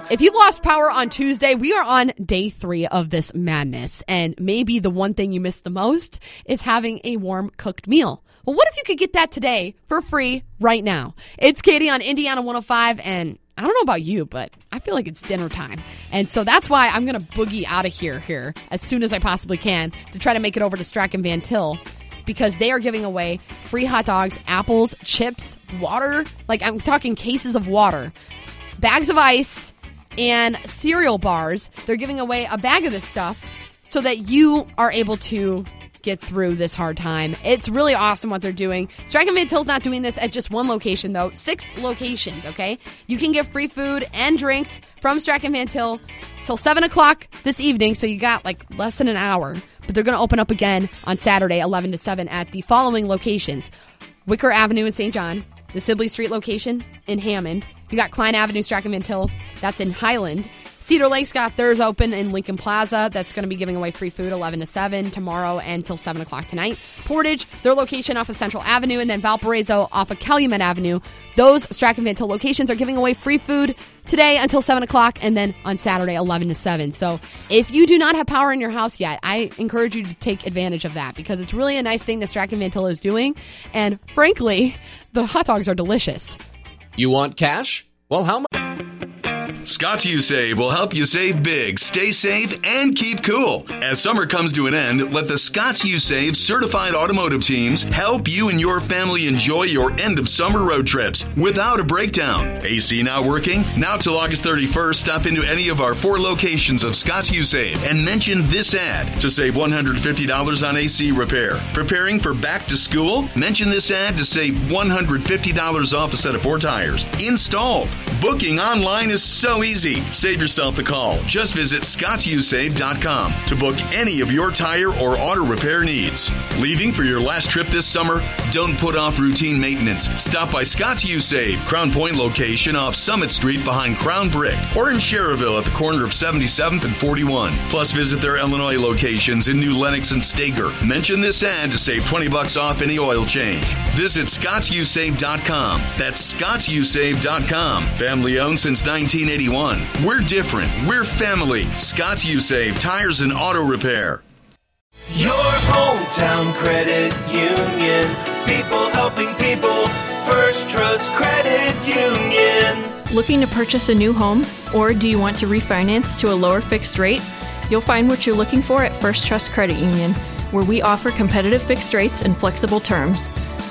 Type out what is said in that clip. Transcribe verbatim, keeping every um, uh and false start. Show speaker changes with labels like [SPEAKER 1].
[SPEAKER 1] If you lost power on Tuesday, we are on day three of this madness. And maybe the one thing you missed the most is having a warm cooked meal. Well, what if you could get that today for free right now? It's Katie on Indiana one oh five, and I don't know about you, but I feel like it's dinner time. And so that's why I'm going to boogie out of here here as soon as I possibly can to try to make it over to Strachan Van Til, because they are giving away free hot dogs, apples, chips, water. Like, I'm talking cases of water, bags of ice, and cereal bars. They're giving away a bag of this stuff so that you are able to get through this hard time. It's really awesome what they're doing. Strachan Van Til's not doing this at just one location, though. Six locations, okay? You can get free food and drinks from Strachan Van Til till seven o'clock this evening, so you got like less than an hour. But they're going to open up again on Saturday, eleven to seven, at the following locations: Wicker Avenue in Saint John, the Sibley Street location in Hammond. You got Klein Avenue, Strachan Van Til. That's in Highland. Cedar Lake's got theirs open in Lincoln Plaza. That's going to be giving away free food eleven to seven tomorrow and till seven o'clock tonight. Portage, their location off of Central Avenue, and then Valparaiso off of Calumet Avenue. Those Strachan Van Til locations are giving away free food today until seven o'clock, and then on Saturday, eleven to seven. So if you do not have power in your house yet, I encourage you to take advantage of that, because it's really a nice thing that Strachan Van Til is doing. And frankly, the hot dogs are delicious.
[SPEAKER 2] You want cash? Well, how much?
[SPEAKER 3] Scott's You Save will help you save big, stay safe, and keep cool. As summer comes to an end, let the Scott's You Save certified automotive teams help you and your family enjoy your end of summer road trips without a breakdown. A C not working? Now till August thirty-first, stop into any of our four locations of Scott's You Save and mention this ad to save one hundred fifty dollars on A C repair. Preparing for back to school? Mention this ad to save one hundred fifty dollars off a set of four tires. Installed. Booking online is so easy. Save yourself the call. Just visit scotts you save dot com to book any of your tire or auto repair needs. Leaving for your last trip this summer? Don't put off routine maintenance. Stop by Scott's You Save, Crown Point location off Summit Street behind Crown Brick, or in Sherrville at the corner of seventy-seventh and forty-one. Plus, visit their Illinois locations in New Lenox and Stager. Mention this ad to save twenty bucks off any oil change. Visit scotts you save dot com. That's scotts you save dot com. Family owned since nineteen eighty-one. We're different. We're family. Scott's You Save, tires and auto repair.
[SPEAKER 4] Your hometown credit union. People helping people. First Trust Credit Union.
[SPEAKER 5] Looking to purchase a new home? Or do you want to refinance to a lower fixed rate? You'll find what you're looking for at First Trust Credit Union, where we offer competitive fixed rates and flexible terms.